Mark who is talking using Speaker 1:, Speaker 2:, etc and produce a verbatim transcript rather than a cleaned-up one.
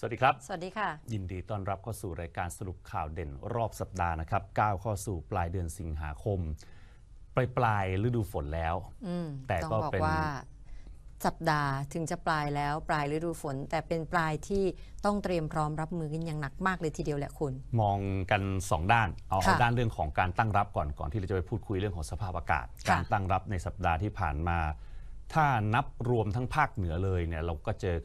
Speaker 1: สวัสดีครับ
Speaker 2: สวัสดีค่ะ
Speaker 1: ยินดีต้อนรับเข้าสู่รายการสรุปข่าวเด่นรอบสัปดาห์นะครับก้าวเข้าสู่ปลายเดือนสิงหาคมปลายปลายฤดูฝนแล้ว
Speaker 2: แต่ก็เป็นว่าสัปดาห์ถึงจะปลายแล้วปลายฤดูฝนแต่เป็นปลายที่ต้องเตรียมพร้อมรับมือกันอย่างหนักมากเลยทีเดียวแหละคุณ
Speaker 1: มองกันสองด้านเอาเอาด้านเรื่องของการตั้งรับก่อนก่อนที่เราจะไปพูดคุยเรื่องของสภาพอากาศการตั้งรับในสัปดาห์ที่ผ่านมาถ้านับรวมทั้งภาคเหนือเลยเนี่ยเราก็เจอ